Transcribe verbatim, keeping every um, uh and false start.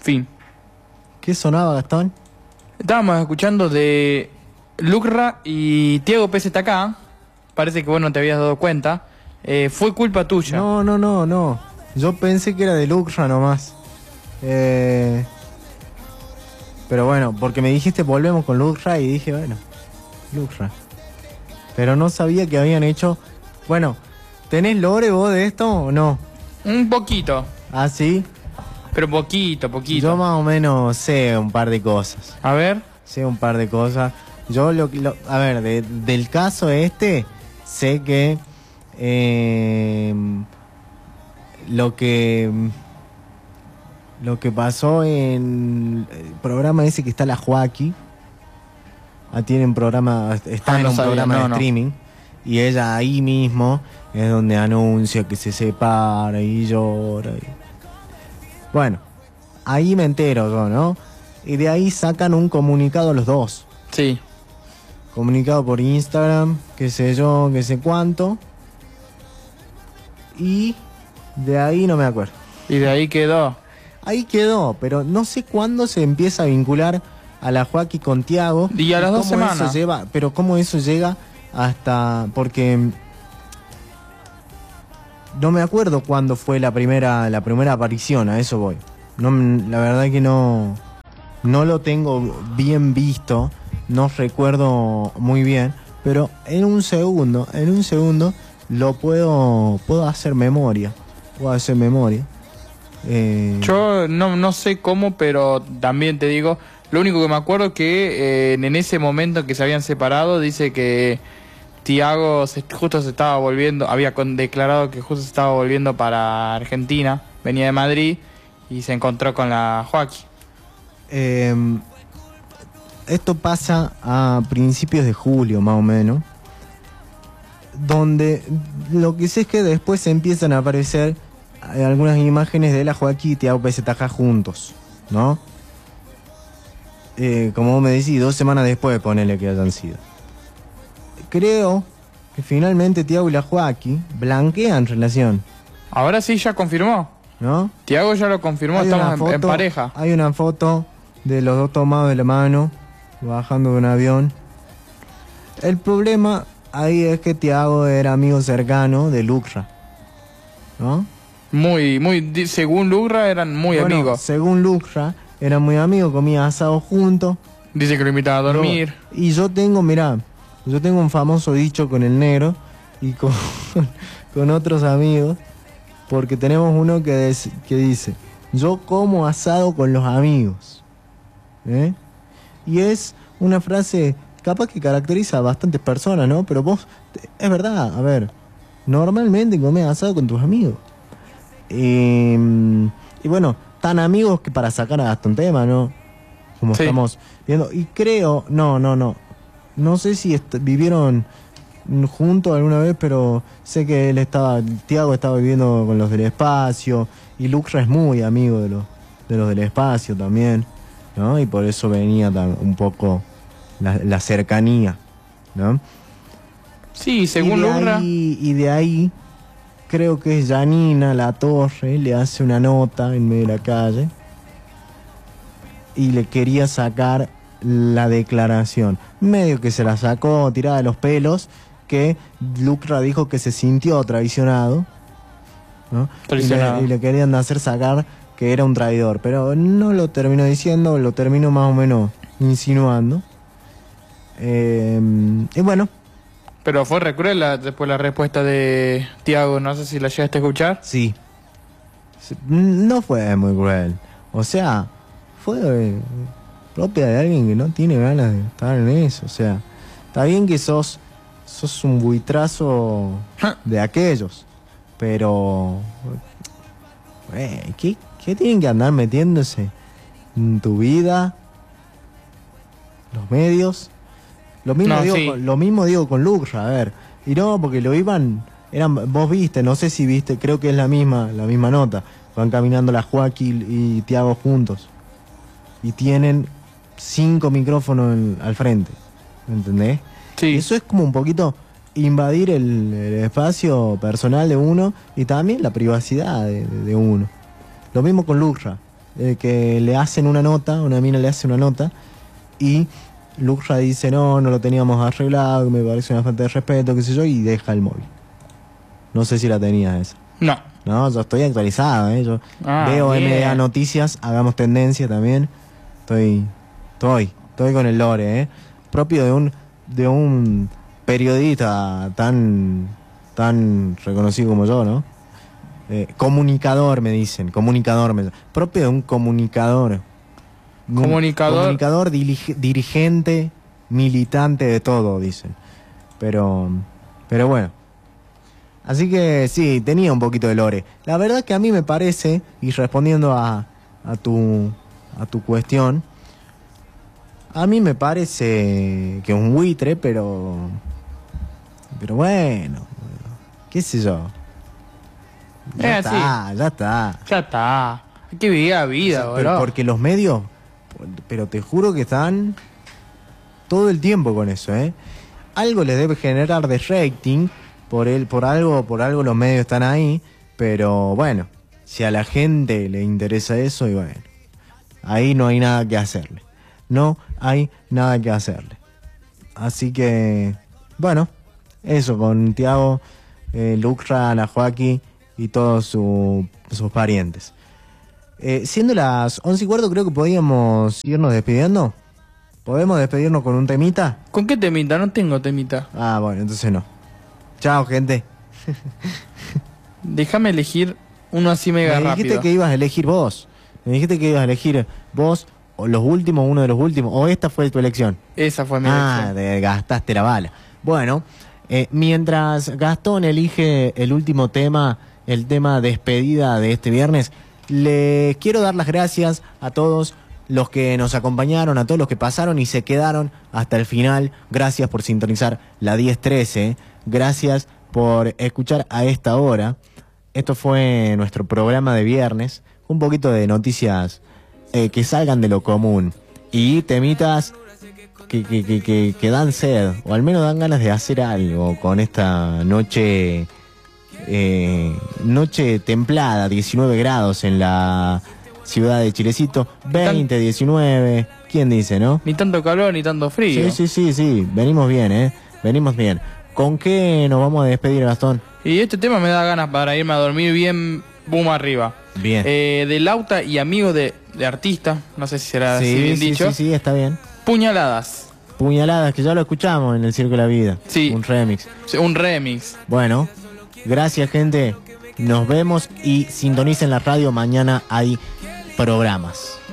Fin. ¿Qué sonaba, Gastón? Estábamos escuchando de Lucra y Tiago P Z K. Parece que vos no te habías dado cuenta. Eh, fue culpa tuya. No, no, no, no. Yo pensé que era de Lucra nomás. Eh... Pero bueno, porque me dijiste volvemos con Lucra y dije, bueno, Lucra. Pero no sabía que habían hecho... Bueno, ¿tenés lore vos de esto o no? Un poquito. ¿Ah, sí? Pero poquito, poquito. Yo más o menos sé un par de cosas. A ver. Sé un par de cosas. Yo, lo, lo a ver, de, del caso este, sé que... Eh, lo que... Lo que pasó en el programa ese que está la Joaquí, ah, tienen programa, está Ah, en no un sabía, programa no, de no. streaming, y ella ahí mismo es donde anuncia que se separa y llora. Y... Bueno, ahí me entero yo, ¿no? Y de ahí sacan un comunicado los dos. Sí. Comunicado por Instagram, qué sé yo, qué sé cuánto. Y de ahí no me acuerdo. Y de ahí quedó. Ahí quedó, pero no sé cuándo se empieza a vincular a la Joaquí con Tiago. Y a las dos cómo semanas. Eso lleva, pero cómo eso llega hasta... Porque... No me acuerdo cuándo fue la primera la primera aparición, a eso voy. No, la verdad que no... No lo tengo bien visto, no recuerdo muy bien, pero en un segundo, en un segundo lo puedo... Puedo hacer memoria. Puedo hacer memoria. Eh... Yo no, no sé cómo, pero también te digo, lo único que me acuerdo es que eh, en ese momento que se habían separado, dice que Tiago se, justo se estaba volviendo, había con, declarado que justo se estaba volviendo para Argentina, venía de Madrid y se encontró con la Joaquí. Eh, esto pasa a principios de julio, más o menos, donde lo que sé es que después empiezan a aparecer algunas imágenes de la Joaquí y Tiago P Z K juntos, ¿no? Eh, como vos me decís, dos semanas después, ponele que hayan sido. Creo que finalmente Tiago y la Joaquí blanquean relación. Ahora sí ya confirmó, ¿no? Tiago ya lo confirmó, Hay estamos una en, foto, en pareja. Hay una foto de los dos tomados de la mano, bajando de un avión. El problema ahí es que Tiago era amigo cercano de Lucra, ¿no? Muy, muy, según Lucra eran muy bueno, amigos. Según Lucra, eran muy amigos, comían asado juntos. Dice que lo invitaba a dormir. Yo, y yo tengo, mirá, yo tengo un famoso dicho con el negro y con, con otros amigos, porque tenemos uno que, des, que dice, yo como asado con los amigos. ¿Eh? Y es una frase capaz que caracteriza a bastantes personas, ¿no? Pero vos, es verdad, a ver, normalmente comés asado con tus amigos. Y, y bueno, tan amigos que para sacar a Gastón Tema, ¿no? Como sí. Estamos viendo. Y creo, no, no, no. No sé si vivieron juntos alguna vez, pero sé que él estaba, Tiago estaba viviendo con los del espacio, y Lucra es muy amigo de los, de los del espacio también, ¿no? Y por eso venía tan, un poco la, la cercanía, ¿no? Sí, según y Lucra. Ahí, y de ahí, creo que es Janina Latorre, le hace una nota en medio de la calle y le quería sacar la declaración. Medio que se la sacó tirada de los pelos, que Lucra dijo que se sintió traicionado, ¿no? Traicionado. Y, le, y le querían hacer sacar que era un traidor, pero no lo terminó diciendo, lo terminó más o menos insinuando. Eh, y bueno. Pero fue re cruel la, después la respuesta de Tiago, no sé si la llegaste a escuchar. Sí. No fue muy cruel. O sea, fue eh, propia de alguien que no tiene ganas de estar en eso. O sea, está bien que sos, sos un buitrazo de aquellos, pero eh, ¿qué, ¿qué tienen que andar metiéndose en tu vida? Los medios. Lo mismo, no, digo, sí. con, lo mismo digo con Lucra, a ver. Y no, porque lo iban, eran, vos viste, no sé si viste, creo que es la misma, la misma nota. Van caminando la Joaquín y Tiago juntos. Y tienen cinco micrófonos en, al frente. ¿Me entendés? Sí. Eso es como un poquito invadir el, el espacio personal de uno y también la privacidad de, de, de uno. Lo mismo con Lucra. eh, que le hacen una nota, una mina le hace una nota, y Luxra dice, no, no lo teníamos arreglado, me parece una falta de respeto, qué sé yo, y deja el móvil. No sé si la tenías esa. No. No, yo estoy actualizado, ¿eh? Yo Ah, veo bien. M D A Noticias, hagamos tendencia también. Estoy, estoy, estoy con el lore, ¿eh? Propio de un, de un periodista tan, tan reconocido como yo, ¿no? Eh, comunicador, me dicen, comunicador, me, propio de un comunicador. Un Comunicador. Comunicador, dilig- dirigente, militante de todo, dicen. Pero, pero bueno. Así que sí, tenía un poquito de lore. La verdad que a mí me parece, y respondiendo a, a tu a tu cuestión, a mí me parece que es un buitre, pero pero bueno, qué sé yo. Ya Eh, está, sí. ya está. Ya está. Hay que vivir la vida, Pero boludo. porque los medios, pero te juro que están todo el tiempo con eso, ¿eh? Algo les debe generar de rating, por el, por algo, por algo los medios están ahí, pero bueno, si a la gente le interesa eso, y bueno, ahí no hay nada que hacerle. No hay nada que hacerle. Así que, bueno, eso con Tiago, eh, Luxra, la Joaquí y todos su- sus parientes. Eh, siendo las once y cuarto, creo que podíamos irnos despidiendo. ¿Podemos despedirnos con un temita? ¿Con qué temita? No tengo temita. Ah, bueno, entonces no. Chao, gente. Déjame elegir uno así mega Me dijiste rápido. que ibas a elegir vos. Me dijiste que ibas a elegir vos, o los últimos, uno de los últimos, o esta fue tu elección. Esa fue mi Ah, elección. te gastaste la bala. Bueno, eh, mientras Gastón elige el último tema, el tema despedida de este viernes, les quiero dar las gracias a todos los que nos acompañaron, a todos los que pasaron y se quedaron hasta el final. Gracias por sintonizar la diez trece. Gracias por escuchar a esta hora. Esto fue nuestro programa de viernes. Un poquito de noticias eh, que salgan de lo común. Y temitas que, que, que, que, que dan sed. O al menos dan ganas de hacer algo con esta noche... Eh, noche templada, diecinueve grados en la ciudad de Chilecito. veinte, diecinueve. ¿Quién dice, no? Ni tanto calor ni tanto frío. Sí, sí, sí, sí. Venimos bien, ¿eh? Venimos bien. ¿Con qué nos vamos a despedir, Gastón? Y este tema me da ganas para irme a dormir bien, boom arriba. Bien. Eh, de Lauta y amigo de, de artista, no sé si será sí, así bien sí, dicho. sí, sí, está bien. Puñaladas. Puñaladas, que ya lo escuchamos en el Circo de la Vida. Sí. Un remix. Un remix. Bueno, gracias, gente. Nos vemos y sintonicen la radio. Mañana hay programas.